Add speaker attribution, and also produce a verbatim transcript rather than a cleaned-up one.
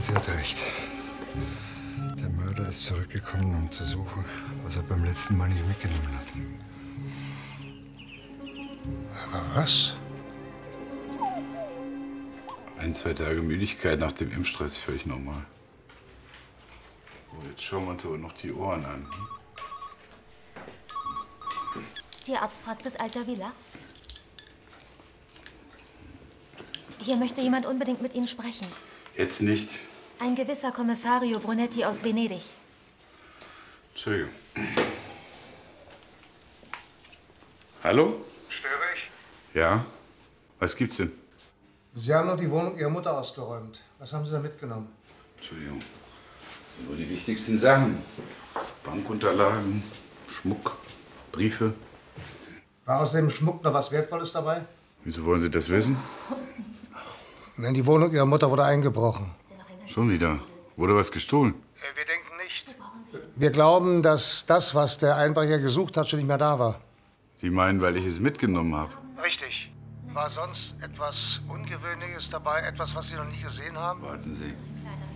Speaker 1: Sie hat recht. Der Mörder ist zurückgekommen, um zu suchen, was er beim letzten Mal nicht mitgenommen hat.
Speaker 2: Aber was?
Speaker 3: Ein, zwei Tage Müdigkeit nach dem Impfstress ist völlig normal. So, jetzt schauen wir uns aber noch die Ohren an.
Speaker 4: Tierarztpraxis Alta Villa. Hier möchte jemand unbedingt mit Ihnen sprechen.
Speaker 3: Jetzt nicht.
Speaker 4: Ein gewisser Kommissario Brunetti aus Venedig.
Speaker 3: Entschuldigung. Hallo?
Speaker 2: Störe ich?
Speaker 3: Ja? Was gibt's denn?
Speaker 2: Sie haben noch die Wohnung Ihrer Mutter ausgeräumt. Was haben Sie da mitgenommen?
Speaker 3: Entschuldigung. Nur die wichtigsten Sachen. Bankunterlagen, Schmuck, Briefe.
Speaker 2: War aus dem Schmuck noch was Wertvolles dabei?
Speaker 3: Wieso wollen Sie das wissen?
Speaker 2: Nein, die Wohnung Ihrer Mutter wurde eingebrochen.
Speaker 3: Schon wieder. Wurde was gestohlen?
Speaker 2: Wir denken nicht. Wir glauben, dass das, was der Einbrecher gesucht hat, schon nicht mehr da war.
Speaker 3: Sie meinen, weil ich es mitgenommen habe?
Speaker 2: Richtig. War sonst etwas Ungewöhnliches dabei? Etwas, was Sie noch nie gesehen haben?
Speaker 3: Warten Sie.